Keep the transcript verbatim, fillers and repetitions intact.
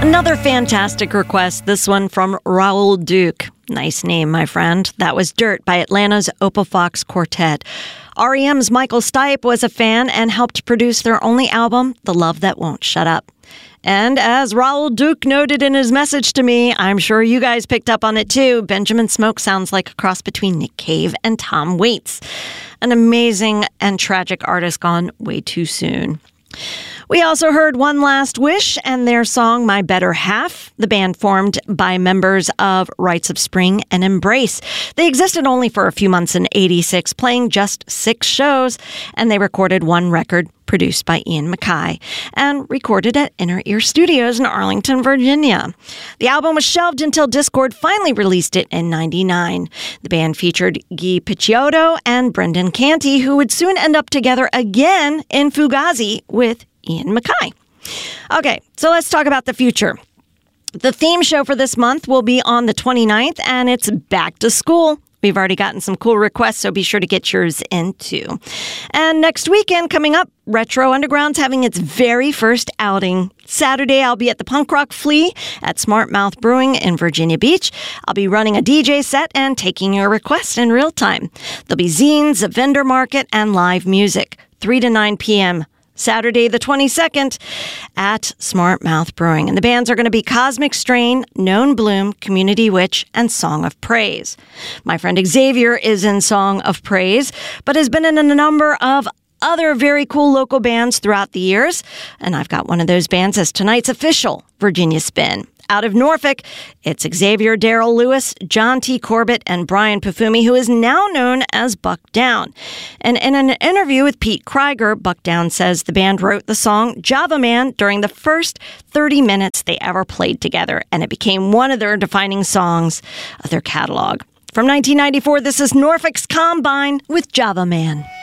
Another fantastic request, this one from Raoul Duke. Nice name, my friend. That was Dirt by Atlanta's Opal Fox Quartet. R E M's Michael Stipe was a fan and helped produce their only album, The Love That Won't Shut Up. And as Raoul Duke noted in his message to me, I'm sure you guys picked up on it too, Benjamin Smoke sounds like a cross between Nick Cave and Tom Waits. An amazing and tragic artist gone way too soon. We also heard One Last Wish and their song My Better Half, the band formed by members of Rites of Spring and Embrace. They existed only for a few months in eighty-six, playing just six shows, and they recorded one record produced by Ian MacKaye and recorded at Inner Ear Studios in Arlington, Virginia. The album was shelved until Discord finally released it in ninety-nine. The band featured Guy Picciotto and Brendan Canty, who would soon end up together again in Fugazi with Ian MacKaye. Okay, so let's talk about the future. The theme show for this month will be on the twenty-ninth, and it's back to school. We've already gotten some cool requests, so be sure to get yours in too. And next weekend coming up, Retro Underground's having its very first outing. Saturday, I'll be at the Punk Rock Flea at Smart Mouth Brewing in Virginia Beach. I'll be running a D J set and taking your requests in real time. There'll be zines, a vendor market, and live music, three to nine p.m. Saturday the twenty-second at Smart Mouth Brewing. And the bands are going to be Cosmic Strain, Known Bloom, Community Witch, and Song of Praise. My friend Xavier is in Song of Praise, but has been in a number of other very cool local bands throughout the years. And I've got one of those bands as tonight's official Virginia Spin. Out of Norfolk, it's Xavier Darrell Lewis, John T. Corbett, and Brian Pafumi, who is now known as Buck Down. And in an interview with Pete Krieger, Buck Down says the band wrote the song Java Man during the first thirty minutes they ever played together, and it became one of their defining songs of their catalog. From nineteen ninety-four, this is Norfolk's Combine with Java Man.